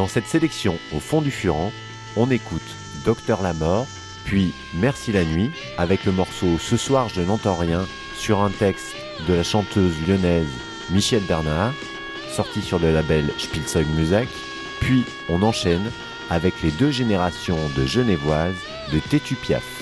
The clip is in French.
Dans cette sélection au fond du Furan, on écoute Docteur Lamort, puis Merci la nuit, avec le morceau Ce soir je n'entends rien, sur un texte de la chanteuse lyonnaise Michèle Bernard, sorti sur le label Spielzeug Musik, puis on enchaîne avec les deux générations de Genevoises de Tétu Piaf.